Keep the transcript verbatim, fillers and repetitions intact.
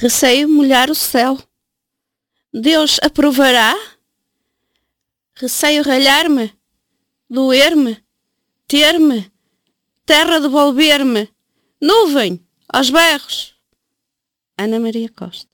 Receio molhar o céu. Deus aprovará? Receio ralhar-me, doer-me, ter-me, terra devolver-me, nuvem, aos berros. Ana Maria Costa.